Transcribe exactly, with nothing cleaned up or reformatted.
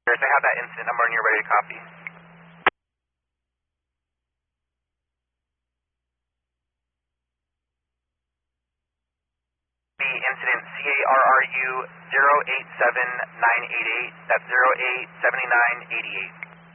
I have that incident number and you're ready to copy. The incident C A R R U zero eight seven nine eight eight, that's zero eight seven nine eight eight.